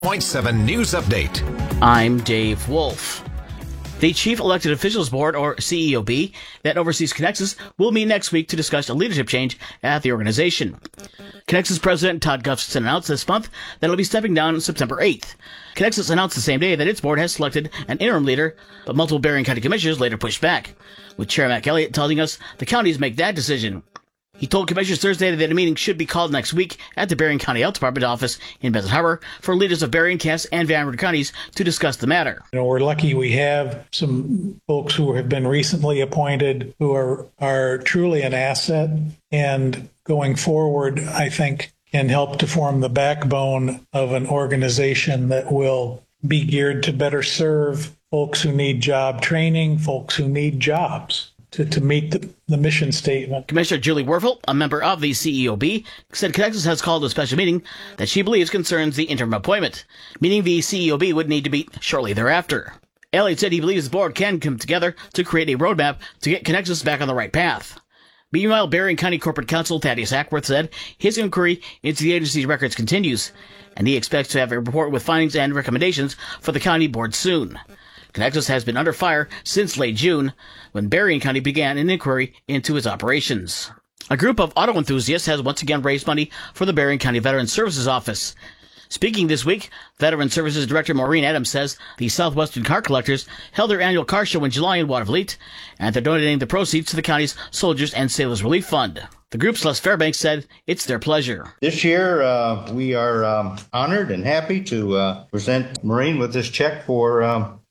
.7 News Update. I'm Dave Wolf. The Chief Elected Officials Board, or CEOB, that oversees Connexus will meet next week to discuss a leadership change at the organization. Connexus President Todd Gustafson announced this month that he'll be stepping down on September 8th. Connexus announced the same day that its board has selected an interim leader, but multiple Berrien County commissioners later pushed back, with Chair Mac Elliott telling us the counties make that decision. He told commissioners Thursday that a meeting should be called next week at the Berrien County Health Department office in Benson Harbor for leaders of Berrien, Cass, and Van Wert counties to discuss the matter. We're lucky we have some folks who have been recently appointed who are truly an asset, and going forward, I think, can help to form the backbone of an organization that will be geared to better serve folks who need job training, folks who need jobs. To meet the mission statement. Commissioner Julie Werfel, a member of the CEOB, said Connexus has called a special meeting that she believes concerns the interim appointment, meaning the CEOB would need to meet shortly thereafter. Elliott said he believes the board can come together to create a roadmap to get Connexus back on the right path. Meanwhile, Berrien County Corporate Counsel Thaddeus Ackworth said his inquiry into the agency's records continues, and he expects to have a report with findings and recommendations for the county board soon. Connexus has been under fire since late June, when Berrien County began an inquiry into its operations. A group of auto enthusiasts has once again raised money for the Berrien County Veterans Services Office. Speaking this week, Veterans Services Director Maureen Adams says the Southwestern Car Collectors held their annual car show in July in Watervliet, and they're donating the proceeds to the county's Soldiers and Sailors Relief Fund. The group, Celeste Fairbanks, said it's their pleasure. This year, we are honored and happy to present Maureen with this check for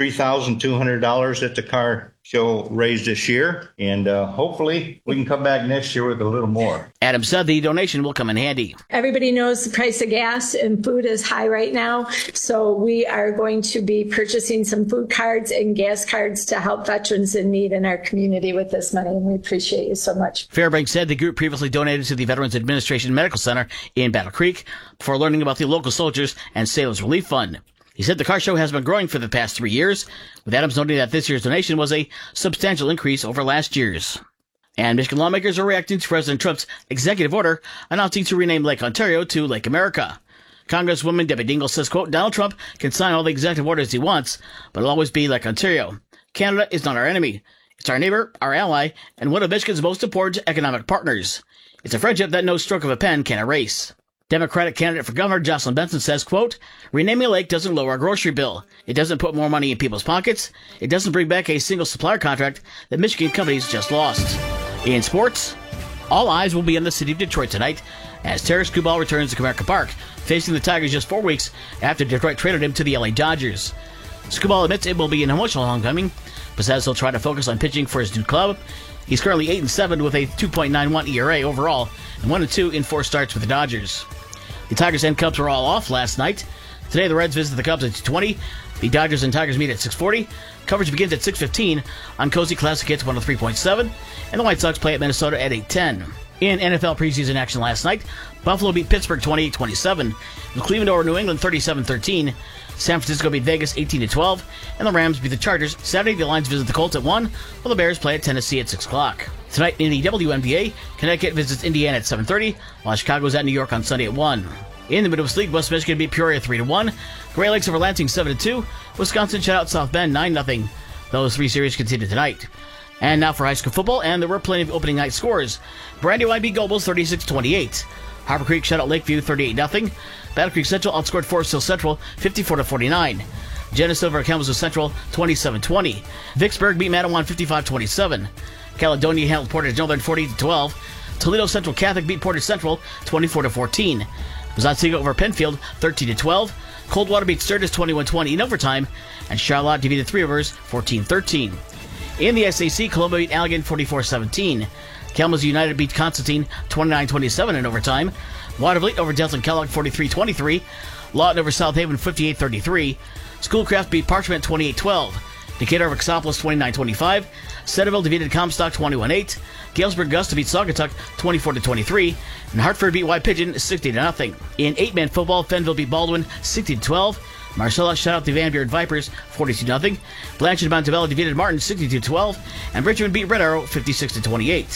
$3,200 that the car show raised this year, and hopefully we can come back next year with a little more. Adams said the donation will come in handy. Everybody knows the price of gas and food is high right now, so we are going to be purchasing some food cards and gas cards to help veterans in need in our community with this money, and we appreciate you so much. Fairbanks said the group previously donated to the Veterans Administration Medical Center in Battle Creek before learning about the local Soldiers and Sailors Relief Fund. He said the car show has been growing for the past 3 years, with Adams noting that this year's donation was a substantial increase over last year's. And Michigan lawmakers are reacting to President Trump's executive order announcing to rename Lake Ontario to Lake America. Congresswoman Debbie Dingell says, quote, Donald Trump can sign all the executive orders he wants, but it'll always be Lake Ontario. Canada is not our enemy. It's our neighbor, our ally, and one of Michigan's most important economic partners. It's a friendship that no stroke of a pen can erase. Democratic candidate for governor Jocelyn Benson says, quote, renaming a lake doesn't lower our grocery bill. It doesn't put more money in people's pockets. It doesn't bring back a single supplier contract that Michigan companies just lost. In sports, all eyes will be on the city of Detroit tonight as Terry Skubal returns to Comerica Park, facing the Tigers just 4 weeks after Detroit traded him to the LA Dodgers. Skubal admits it will be an emotional homecoming, but says he'll try to focus on pitching for his new club. He's currently 8-7 with a 2.91 ERA overall and 1-2 in 4 starts with the Dodgers. The Tigers and Cubs were all off last night. Today, the Reds visit the Cubs at 2:20. The Dodgers and Tigers meet at 6:40. Coverage begins at 6:15 on Cozy Classic Hits 103.7, and the White Sox play at Minnesota at 8:10. In NFL preseason action last night, Buffalo beat Pittsburgh 28-27, with Cleveland over New England 37-13. San Francisco beat Vegas 18-12, and the Rams beat the Chargers. Saturday, the Lions visit the Colts at 1, while the Bears play at Tennessee at 6 o'clock. Tonight in the WNBA, Connecticut visits Indiana at 7:30, while Chicago's at New York on Sunday at 1. In the Midwest League, West Michigan beat Peoria 3-1, Gray Lakes over Lansing 7-2, Wisconsin shut out South Bend 9-0. Those 3 series continue tonight. And now for high school football, and there were plenty of opening night scores. Brandywine beat Gobles 36-28. Harbor Creek shut out Lakeview 38-0. Battle Creek Central outscored Forest Hill Central 54-49. Geneseo over Kalamazoo Central 27-20. Vicksburg beat Mattawan 55-27. Caledonia handled Portage Northern 40-12. Toledo Central Catholic beat Portage Central 24-14. Wazatsiga over Penfield 13-12. Coldwater beat Sturgis 21-20 in overtime, and Charlotte defeated Three Rivers 14-13. In the SAC, Colombo beat Allegan 44-17. Kalamazoo United beat Constantine 29-27 in overtime. Watervliet over Delton Kellogg 43-23. Lawton over South Haven 58-33. Schoolcraft beat Parchment 28-12. Decatur over Xenopoulos 29-25. Centerville defeated Comstock 21-8. Galesburg Augusta beat Saugatuck 24-23. And Hartford beat White Pigeon 60-0. In 8-man football, Fenville beat Baldwin 60-12. Marcella shut out the Van Buren Vipers 42-0. Blanchard Montebello defeated Martin 62-12. And Richmond beat Red Arrow 56-28.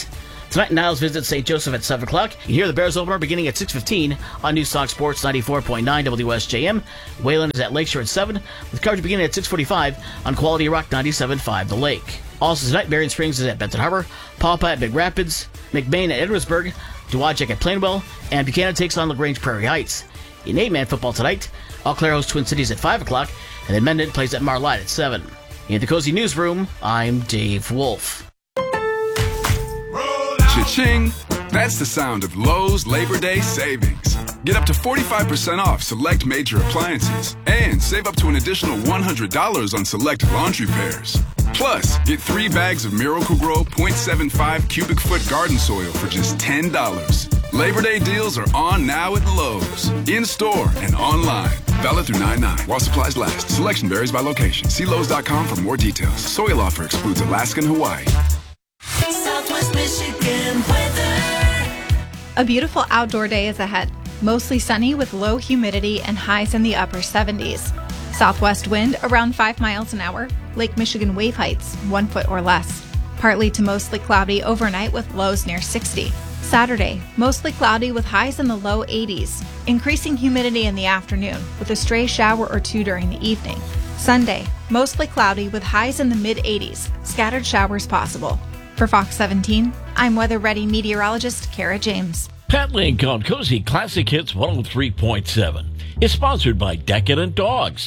Tonight, Niles visits St. Joseph at 7 o'clock. You can hear the Bears opener beginning at 6:15 on News Talk Sports 94.9 WSJM. Wayland is at Lakeshore at 7, with coverage beginning at 6:45 on Quality Rock 97.5 The Lake. Also tonight, Marion Springs is at Benton Harbor, Pawpa at Big Rapids, McBain at Edwardsburg, Dowagiac at Plainwell, and Buchanan takes on LaGrange Prairie Heights. In 8-man football tonight, Eau Claire hosts Twin Cities at 5 o'clock, and then Mendon plays at Marlette at 7. In the Cozy Newsroom, I'm Dave Wolf. Cha-ching! That's the sound of Lowe's Labor Day savings. Get up to 45% off select major appliances and save up to an additional $100 on select laundry pairs. Plus, get 3 bags of Miracle-Gro 0.75 cubic foot garden soil for just $10. Labor Day deals are on now at Lowe's. In-store and online. Valid through 9/9 while supplies last. Selection varies by location. See Lowe's.com for more details. Soil offer excludes Alaska and Hawaii. Southwest Michigan weather. A beautiful outdoor day is ahead. Mostly sunny with low humidity and highs in the upper 70s. Southwest wind around 5 miles an hour. Lake Michigan wave heights 1 foot or less. Partly to mostly cloudy overnight with lows near 60. Saturday, mostly cloudy with highs in the low 80s. Increasing humidity in the afternoon with a stray shower or 2 during the evening. Sunday, mostly cloudy with highs in the mid-80s. Scattered showers possible. For Fox 17, I'm weather-ready meteorologist Kara James. Pat Link on Cozy Classic Hits 103.7 is sponsored by Decadent Dogs,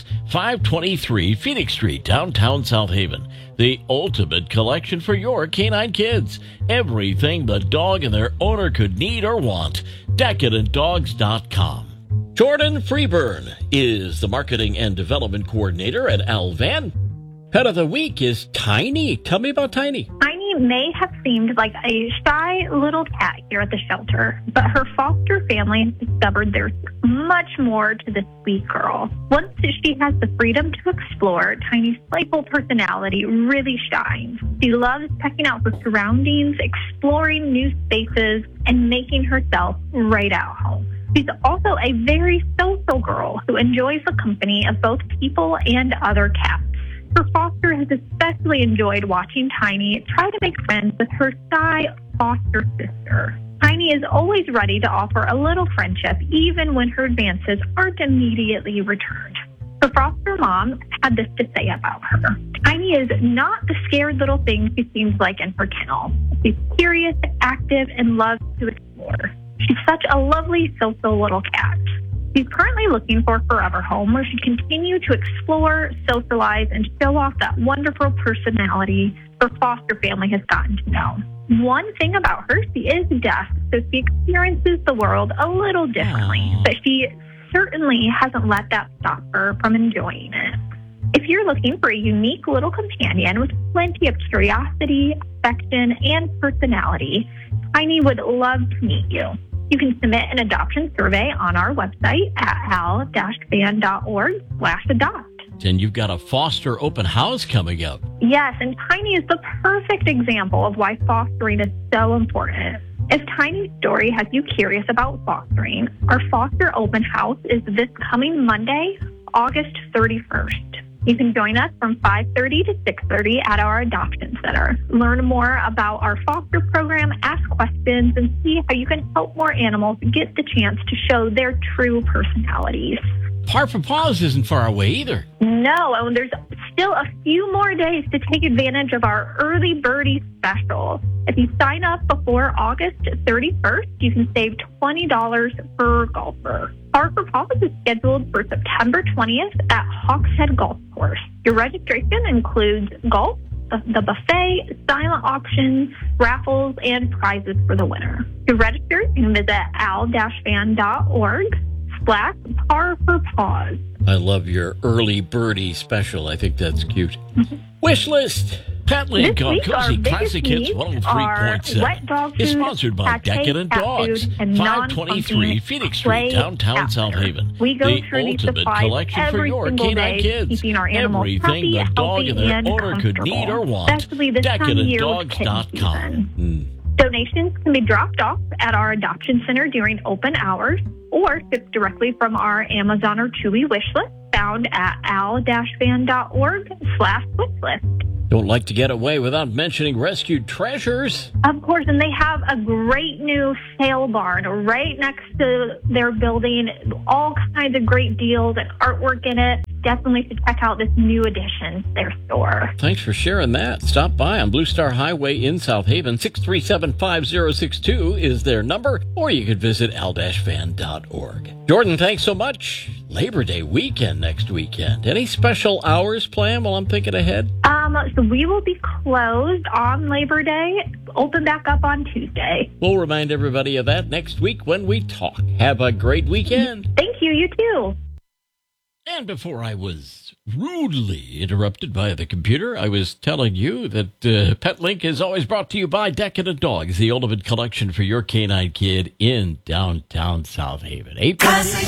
523 Phoenix Street, downtown South Haven. The ultimate collection for your canine kids. Everything the dog and their owner could need or want. DecadentDogs.com. Jordan Freeburn is the Marketing and Development Coordinator at Alvan. Pet of the Week is Tiny. Tell me about Tiny. Tiny may have seemed like a shy little cat here at the shelter, but her foster family has discovered there's much more to this sweet girl. Once she has the freedom to explore, Tiny's playful personality really shines. She loves checking out the surroundings, exploring new spaces, and making herself right at home. She's also a very social girl who enjoys the company of both people and other cats. Her foster has especially enjoyed watching Tiny try to make friends with her shy foster sister. Tiny is always ready to offer a little friendship, even when her advances aren't immediately returned. Her foster mom had this to say about her. Tiny is not the scared little thing she seems like in her kennel. She's curious, active, and loves to explore. She's such a lovely, social little cat. She's currently looking for a forever home where she can continue to explore, socialize, and show off that wonderful personality her foster family has gotten to know. One thing about her, she is deaf, so she experiences the world a little differently, but she certainly hasn't let that stop her from enjoying it. If you're looking for a unique little companion with plenty of curiosity, affection, and personality, Tiny would love to meet you. You can submit an adoption survey on our website at al-fan.org/adopt. And you've got a foster open house coming up. Yes, and Tiny is the perfect example of why fostering is so important. If Tiny's story has you curious about fostering, our foster open house is this coming Monday, August 31st. You can join us from 5:30 to 6:30 at our adoption center. Learn more about our foster program, ask questions, and see how you can help more animals get the chance to show their true personalities. Par for Paws isn't far away either. No, and there's still a few more days to take advantage of our early birdie special. If you sign up before August 31st, you can save $20 per golfer. Par for Paws is scheduled for September 20th at Hawkshead Golf Course. Your registration includes golf, the buffet, silent auctions, raffles, and prizes for the winner. To register, you can visit al-fan.org/Par for Paws. I love your early birdie special. I think that's cute. Wish list. Pat Link on Cozy Classic Hits 103.7 is sponsored by Decadent Dogs, 523 Phoenix Street, downtown South Haven. We go the through these ultimate supplies collection for every your single canine day, kids. keeping our animals Everything happy, the dog healthy, and their and owner could need or want. especially this time of year with kitten DecadentDogs.com. season. Donations can be dropped off at our adoption center during open hours or shipped directly from our Amazon or Chewy wish list found at al-fan.org/wishlist. Don't like to get away without mentioning Rescued Treasures. Of course, and they have a great new sale barn right next to their building. All kinds of great deals and artwork in it. Definitely should check out this new addition to their store. Thanks for sharing that. Stop by on Blue Star Highway in South Haven. 637-5062 is their number, or you could visit al-van.org. Jordan, thanks so much. Labor Day weekend next weekend. Any special hours planned while I'm thinking ahead? So we will be closed on Labor Day, open back up on Tuesday. We'll remind everybody of that next week when we talk. Have a great weekend. Thank you, you too. And before I was rudely interrupted by the computer, I was telling you that PetLink is always brought to you by Decadent Dogs, the ultimate collection for your canine kid in downtown South Haven.